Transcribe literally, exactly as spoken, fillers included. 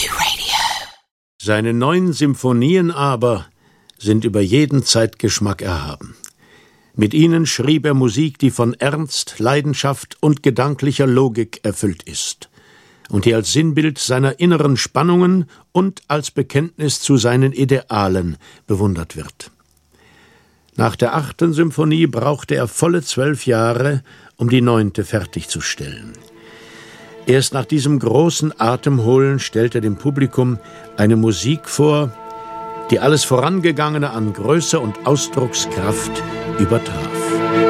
Seine neun Symphonien aber sind über jeden Zeitgeschmack erhaben. Mit ihnen schrieb er Musik, die von Ernst, Leidenschaft und gedanklicher Logik erfüllt ist und die als Sinnbild seiner inneren Spannungen und als Bekenntnis zu seinen Idealen bewundert wird. Nach der achten Symphonie brauchte er volle zwölf Jahre, um die neunte fertigzustellen. Erst nach diesem großen Atemholen stellt er dem Publikum eine Musik vor, die alles Vorangegangene an Größe und Ausdruckskraft übertraf.